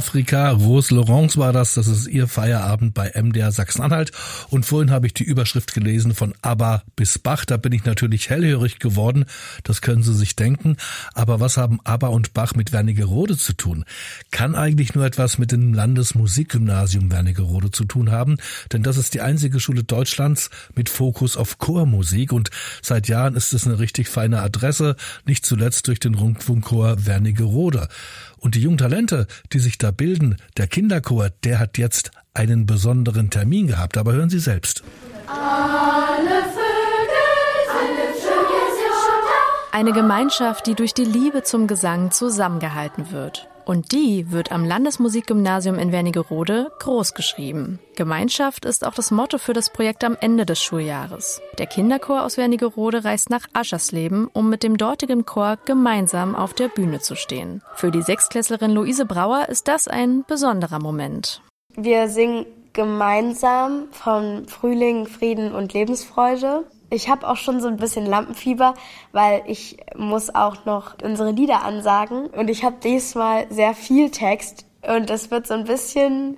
Afrika. Rose Laurence war das. Das ist ihr Feierabend bei MDR Sachsen-Anhalt. Und vorhin habe ich die Überschrift gelesen von ABBA bis Bach. Da bin ich natürlich hellhörig geworden. Das können Sie sich denken. Aber was haben ABBA und Bach mit Wernigerode zu tun? Kann eigentlich nur etwas mit dem Landesmusikgymnasium Wernigerode zu tun haben. Denn das ist die einzige Schule Deutschlands mit Fokus auf Chormusik. Und seit Jahren ist es eine richtig feine Adresse. Nicht zuletzt durch den Rundfunkchor Wernigerode. Und die jungen Talente, die sich da bilden, der Kinderchor, der hat jetzt einen besonderen Termin gehabt. Aber hören Sie selbst. Alle Vögel sind schon da. Eine Gemeinschaft, die durch die Liebe zum Gesang zusammengehalten wird. Und die wird am Landesmusikgymnasium in Wernigerode groß geschrieben. Gemeinschaft ist auch das Motto für das Projekt am Ende des Schuljahres. Der Kinderchor aus Wernigerode reist nach Aschersleben, um mit dem dortigen Chor gemeinsam auf der Bühne zu stehen. Für die Sechstklässlerin Luise Brauer ist das ein besonderer Moment. Wir singen gemeinsam von Frühling, Frieden und Lebensfreude. Ich habe auch schon so ein bisschen Lampenfieber, weil ich muss auch noch unsere Lieder ansagen. Und ich habe diesmal sehr viel Text und es wird so ein bisschen...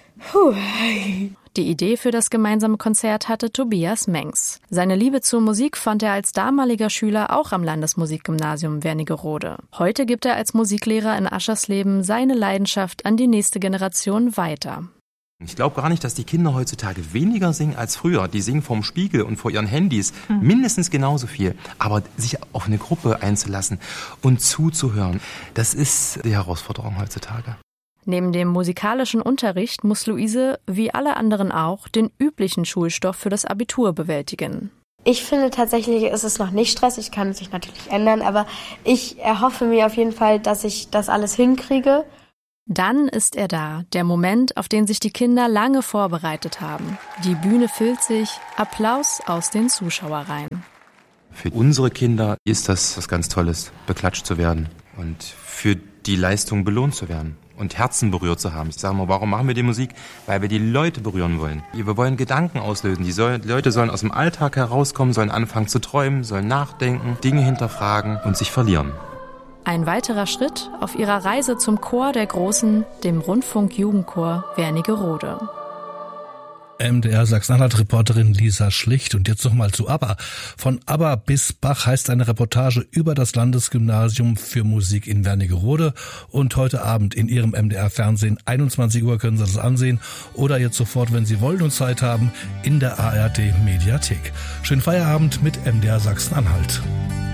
Die Idee für das gemeinsame Konzert hatte Tobias Mengs. Seine Liebe zur Musik fand er als damaliger Schüler auch am Landesmusikgymnasium Wernigerode. Heute gibt er als Musiklehrer in Aschersleben seine Leidenschaft an die nächste Generation weiter. Ich glaube gar nicht, dass die Kinder heutzutage weniger singen als früher. Die singen vorm Spiegel und vor ihren Handys mindestens genauso viel. Aber sich auf eine Gruppe einzulassen und zuzuhören, das ist die Herausforderung heutzutage. Neben dem musikalischen Unterricht muss Luise, wie alle anderen auch, den üblichen Schulstoff für das Abitur bewältigen. Ich finde tatsächlich, ist es noch nicht stressig, kann sich natürlich ändern, aber ich erhoffe mir auf jeden Fall, dass ich das alles hinkriege. Dann ist er da, der Moment, auf den sich die Kinder lange vorbereitet haben. Die Bühne füllt sich, Applaus aus den Zuschauerreihen. Für unsere Kinder ist das was ganz Tolles, beklatscht zu werden und für die Leistung belohnt zu werden und Herzen berührt zu haben. Ich sage mal, warum machen wir die Musik? Weil wir die Leute berühren wollen. Wir wollen Gedanken auslösen. Die Leute sollen aus dem Alltag herauskommen, sollen anfangen zu träumen, sollen nachdenken, Dinge hinterfragen und sich verlieren. Ein weiterer Schritt auf ihrer Reise zum Chor der Großen, dem Rundfunk-Jugendchor Wernigerode. MDR Sachsen-Anhalt-Reporterin Lisa Schlicht. Und jetzt nochmal zu ABBA. Von ABBA bis Bach heißt eine Reportage über das Landesgymnasium für Musik in Wernigerode. Und heute Abend in Ihrem MDR-Fernsehen, 21 Uhr können Sie das ansehen. Oder jetzt sofort, wenn Sie wollen und Zeit haben, in der ARD-Mediathek. Schönen Feierabend mit MDR Sachsen-Anhalt.